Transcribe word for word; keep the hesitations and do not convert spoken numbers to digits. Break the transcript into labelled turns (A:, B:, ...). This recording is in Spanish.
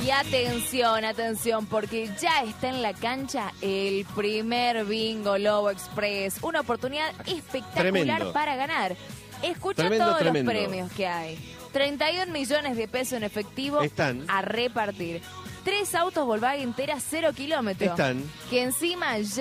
A: Y atención, atención, porque ya está en la cancha el primer Bingo Lobo Express. Una oportunidad espectacular
B: Tremendo.
A: para ganar. Escucha
B: Tremendo,
A: todos
B: tremendo.
A: los premios que hay. treinta y un millones de pesos en efectivo
B: Están.
A: a repartir. Tres autos Volkswagen Tera cero kilómetros.
B: Están.
A: Que encima ya